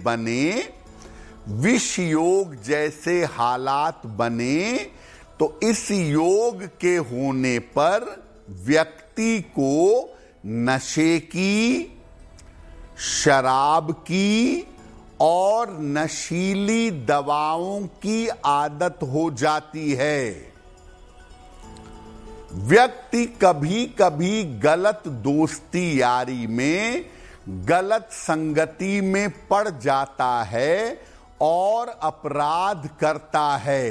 बने, विष योग जैसे हालात बने, तो इस योग के होने पर व्यक्ति को नशे की, शराब की और नशीली दवाओं की आदत हो जाती है। व्यक्ति कभी कभी गलत दोस्ती यारी में, गलत संगति में पड़ जाता है और अपराध करता है।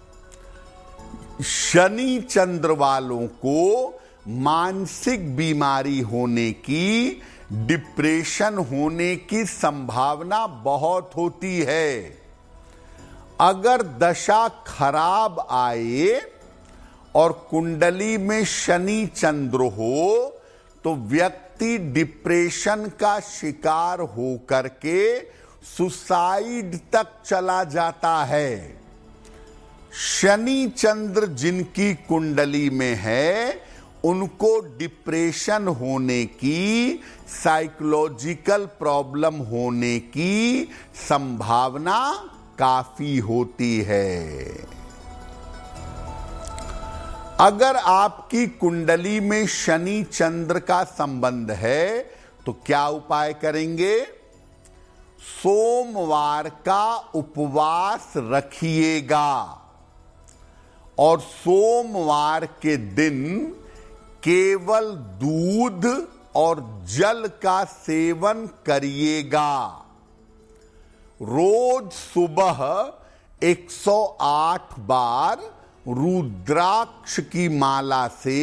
शनि चंद्र वालों को मानसिक बीमारी होने की, डिप्रेशन होने की संभावना बहुत होती है। अगर दशा खराब आए और कुंडली में शनि चंद्र हो तो व्यक्ति डिप्रेशन का शिकार हो करके सुसाइड तक चला जाता है। शनि चंद्र जिनकी कुंडली में है उनको डिप्रेशन होने की, साइकोलॉजिकल प्रॉब्लम होने की संभावना काफी होती है। अगर आपकी कुंडली में शनि चंद्र का संबंध है तो क्या उपाय करेंगे? सोमवार का उपवास रखिएगा और सोमवार के दिन केवल दूध और जल का सेवन करिएगा। रोज सुबह 108 बार रुद्राक्ष की माला से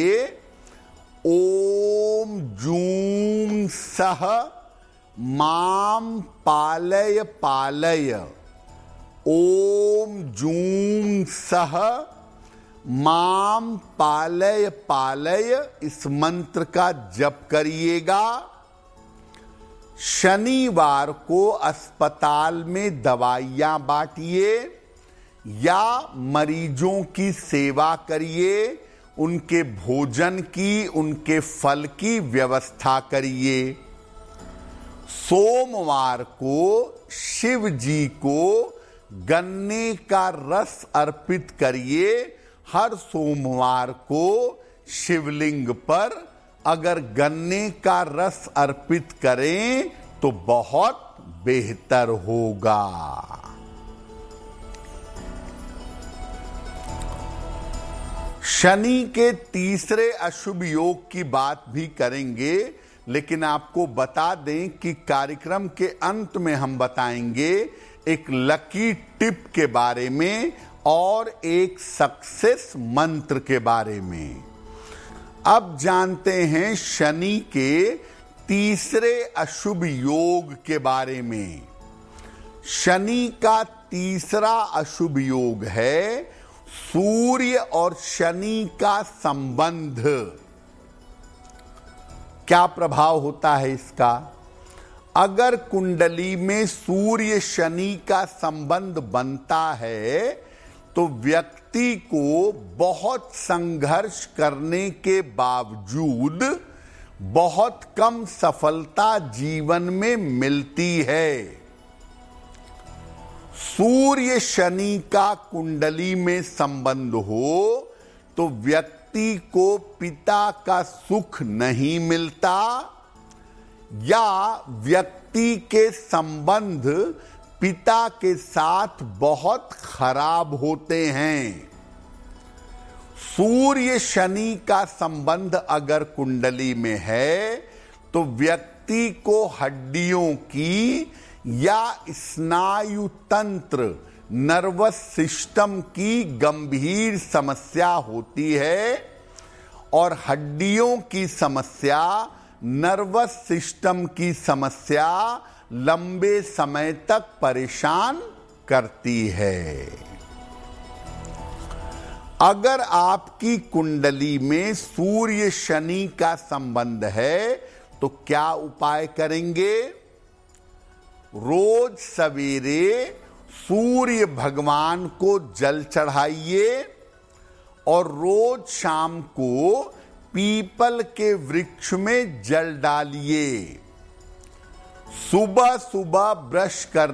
ओम जूं सह माम पालय पालय, ओम जूं सह माम पालय पालय इस मंत्र का जप करिएगा। शनिवार को अस्पताल में दवाइयां बांटिए या मरीजों की सेवा करिए, उनके भोजन की, उनके फल की व्यवस्था करिए। सोमवार को शिव जी को गन्ने का रस अर्पित करिए। हर सोमवार को शिवलिंग पर अगर गन्ने का रस अर्पित करें तो बहुत बेहतर होगा। शनि के तीसरे अशुभ योग की बात भी करेंगे, लेकिन आपको बता दें कि कार्यक्रम के अंत में हम बताएंगे एक लकी टिप के बारे में और एक सक्सेस मंत्र के बारे में। अब जानते हैं शनि के तीसरे अशुभ योग के बारे में। शनि का तीसरा अशुभ योग है सूर्य और शनि का संबंध। क्या प्रभाव होता है इसका? अगर कुंडली में सूर्य शनि का संबंध बनता है तो व्यक्ति को बहुत संघर्ष करने के बावजूद बहुत कम सफलता जीवन में मिलती है। सूर्य शनि का कुंडली में संबंध हो तो व्यक्ति को पिता का सुख नहीं मिलता या व्यक्ति के संबंध पिता के साथ बहुत खराब होते हैं। सूर्य शनि का संबंध अगर कुंडली में है तो व्यक्ति को हड्डियों की या स्नायु तंत्र, नर्वस सिस्टम की गंभीर समस्या होती है और हड्डियों की समस्या, नर्वस सिस्टम की समस्या लंबे समय तक परेशान करती है। अगर आपकी कुंडली में सूर्य शनि का संबंध है तो क्या उपाय करेंगे? रोज सवेरे सूर्य भगवान को जल चढ़ाइए और रोज शाम को पीपल के वृक्ष में जल डालिए। सुबह सुबह ब्रश कर